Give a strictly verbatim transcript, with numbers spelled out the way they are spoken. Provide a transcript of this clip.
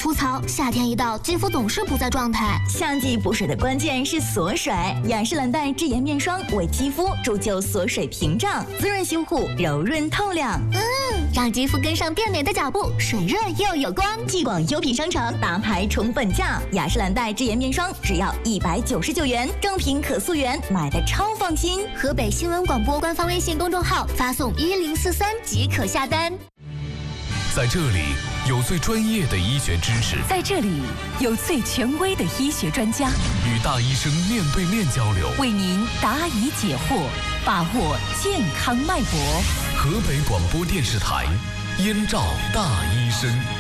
浮槽，夏天一到，肌肤总是不在状态。 夏季补水的关键是锁水，雅诗兰黛智妍面霜为肌肤铸就锁水屏障，滋润修护，柔润透亮。 嗯，让肌肤跟上变美的脚步，水润又有光。 继广优品商城大牌宠粉价，雅诗兰黛智妍面霜只要一百九十九元，正品可溯源，买的超放心。 河北新闻广播官方微信公众号发送一零四三即可下单。 在这里有最专业的医学知识， 在这里有最权威的医学专家， 与大医生面对面交流， 为您答疑解惑，把握健康脉搏。 河北广播电视台，燕赵大医生。